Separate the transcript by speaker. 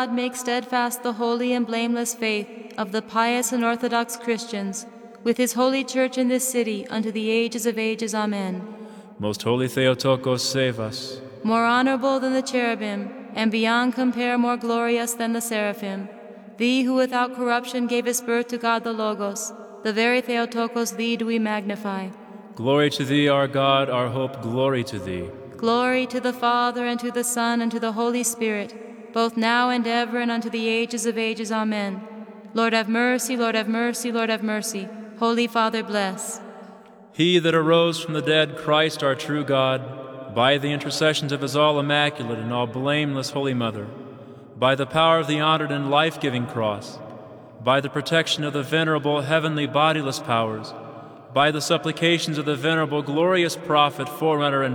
Speaker 1: God, make steadfast the holy and blameless faith of the pious and orthodox Christians, with his holy church in this city, unto the ages of ages. Amen.
Speaker 2: Most holy Theotokos, save us.
Speaker 1: More honorable than the cherubim, and beyond compare more glorious than the seraphim, thee who without corruption gavest birth to God the Logos, the very Theotokos, thee do we magnify.
Speaker 2: Glory to thee, our God, our hope, glory to thee.
Speaker 1: Glory to the Father, and to the Son, and to the Holy Spirit, both now and ever, and unto the ages of ages. Amen. Lord have mercy, Lord have mercy, Lord have mercy. Holy Father, bless.
Speaker 2: He that arose from the dead, Christ our true God, by the intercessions of his all immaculate and all blameless Holy Mother, by the power of the honored and life-giving cross, by the protection of the venerable heavenly bodiless powers, by the supplications of the venerable glorious prophet, forerunner, and